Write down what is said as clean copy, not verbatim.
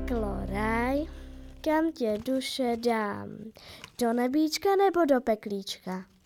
peklo ráj, kam tě duše dám, do nebíčka nebo do peklíčka?